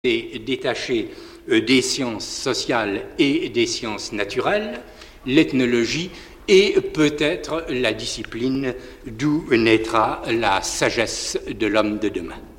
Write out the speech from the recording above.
est détachée des sciences sociales et des sciences naturelles, l'ethnologie est peut-être la discipline d'où naîtra la sagesse de l'homme de demain.